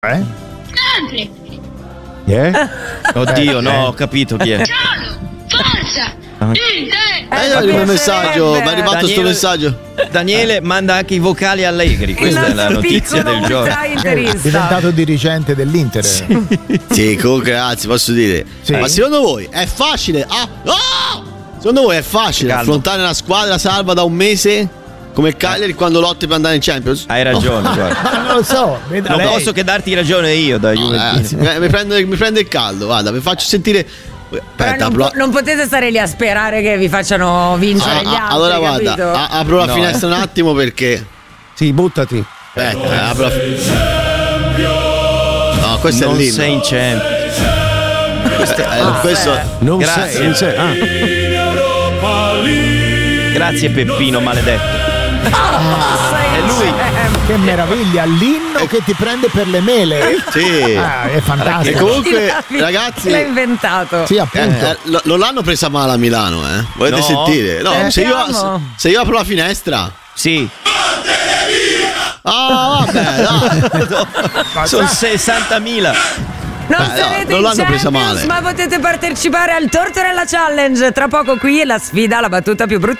Sempre. Oddio, no, ho capito chi è. Forza. Il messaggio, mi è arrivato questo messaggio. Daniele manda anche i vocali allegri. Questa è la notizia del giorno. È diventato dirigente dell'Inter. Sì, comunque, ragazzi, posso dire. Sì. Ma secondo voi è facile? Secondo voi è facile affrontare una squadra salva da un mese come il Cagliari quando lotti per andare in Champions? Hai ragione, guarda. Non lo so. Non posso che darti ragione io, da ragazzi, mi prende il caldo. Guarda, vi faccio sentire. Aspetta, non potete stare lì a sperare che vi facciano vincere gli altri. Allora guarda, apro la finestra un attimo perché. Sì, buttati. Aspetta, apro la No, questo non è l'inno. sei in Champions. Questo non Grazie. sei. Grazie Peppino maledetto. È lui. Che meraviglia, l'inno che ti prende per le mele. Sì. È fantastico. E comunque, ragazzi, l'ha inventato. Sì, appunto. non l'hanno presa male a Milano, Volete No. sentire? No, se io apro la finestra. Sì. Vabbè, dai. Sono 60.000. Non sarete non in l'hanno presa Champions, male. ma potete partecipare al Tortorella Challenge. Tra poco qui la sfida alla battuta più brutta